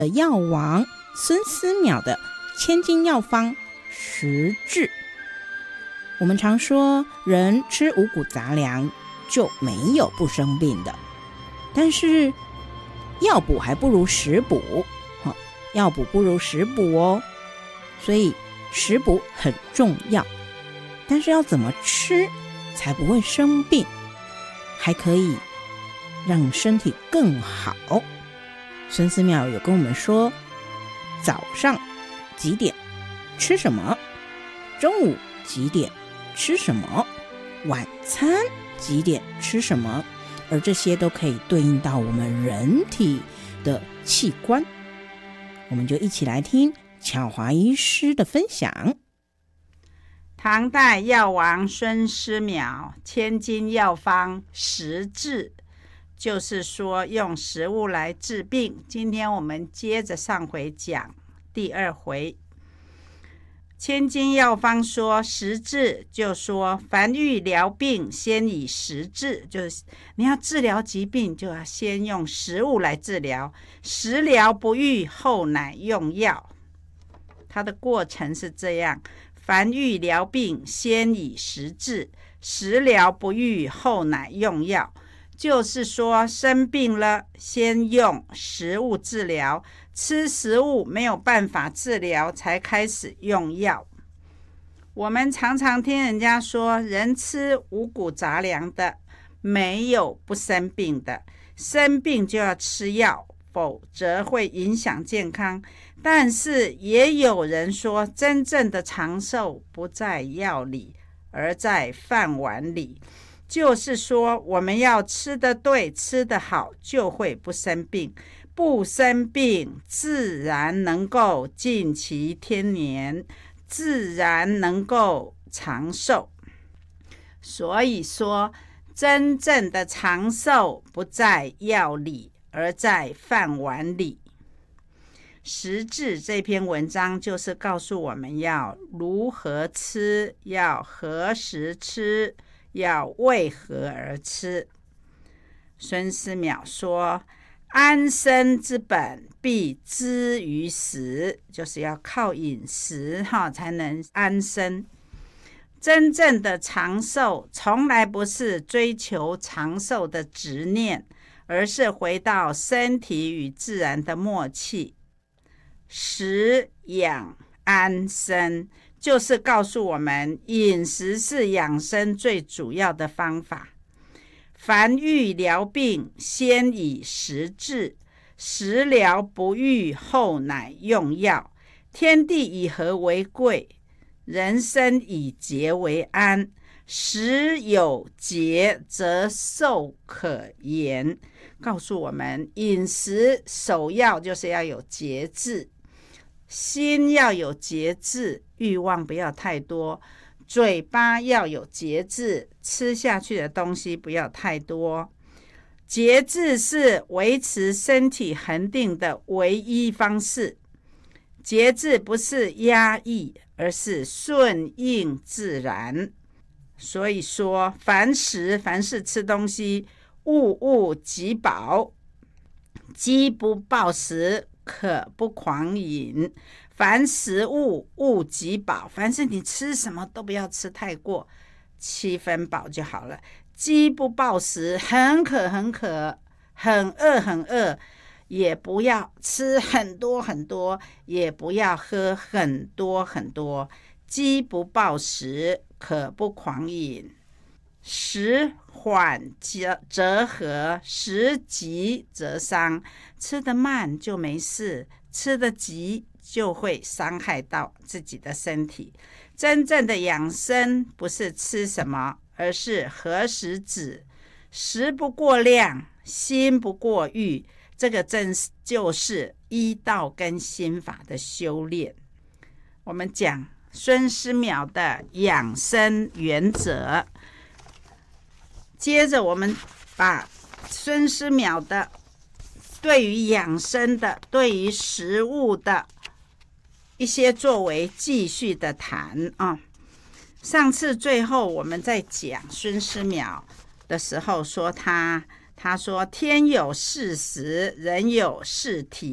药王孙思邈的千金药方食治。我们常说人吃五谷杂粮就没有不生病的，但是药补还不如食补，药补不如食补哦，所以食补很重要。但是要怎么吃才不会生病，还可以让身体更好？孙思邈有跟我们说，早上几点吃什么，中午几点吃什么，晚餐几点吃什么，而这些都可以对应到我们人体的器官。我们就一起来听巧华医师的分享。 唐代药王孙思邈千金药方食治，就是说用食物来治病。今天我们接着上回讲第二回。千金药方说食治，就说凡欲疗病先以食治，就是你要治疗疾病就要先用食物来治疗，食疗不愈后乃用药。它的过程是这样，凡欲疗病先以食治，食疗不愈后乃用药，就是说生病了先用食物治疗，吃食物没有办法治疗才开始用药。我们常常听人家说，人吃五谷杂粮的没有不生病的，生病就要吃药，否则会影响健康。但是也有人说，真正的长寿不在药里，而在饭碗里。就是说，我们要吃得对，吃得好，就会不生病。不生病，自然能够尽其天年，自然能够长寿。所以说，真正的长寿不在药里，而在饭碗里。食治这篇文章就是告诉我们要如何吃，要何时吃，要为何而吃。孙思邈说，安身之本必之于食，就是要靠饮食才能安身。真正的长寿从来不是追求长寿的执念，而是回到身体与自然的默契。食养安身，就是告诉我们饮食是养生最主要的方法。凡欲疗病先以食治，食疗不愈后乃用药。天地以和为贵，人生以节为安。食有节，则寿可延。告诉我们饮食首要就是要有节制，心要有节制，欲望不要太多，嘴巴要有节制，吃下去的东西不要太多。节制是维持身体恒定的唯一方式。节制不是压抑，而是顺应自然。所以说，凡是吃东西，勿饥饱，饥不暴食，可不狂饮。凡食物勿饥饱，凡是你吃什么都不要吃太过，7分饱就好了。饥不暴食，很渴很渴，很饿很饿，也不要吃很多很多，也不要喝很多很多。饥不暴食，可不狂饮。食缓则和，食急则伤。吃得慢就没事，吃得急就会伤害到自己的身体。真正的养生不是吃什么，而是何时止。食不过量，心不过欲，这个真就是医道跟心法的修炼。我们讲孙思邈的养生原则，接着我们把孙思邈的对于养生的、对于食物的一些作为继续的谈啊。上次最后我们在讲孙思邈的时候说他说天有四时，人有四体，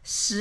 食